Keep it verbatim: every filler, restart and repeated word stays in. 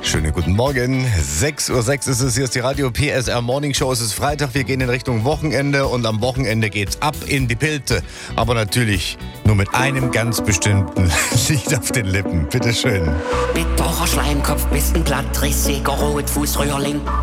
Schönen guten Morgen. sechs Uhr sechs ist es. Hier ist die Radio P S R Morning Show. Es ist Freitag. Wir gehen in Richtung Wochenende und am Wochenende geht's ab in die Pilte. Aber natürlich nur mit einem ganz bestimmten Lied auf den Lippen. Bitteschön. Bitterer Schleimkopf, bist ein Plattrissiger Rotfußröhrling.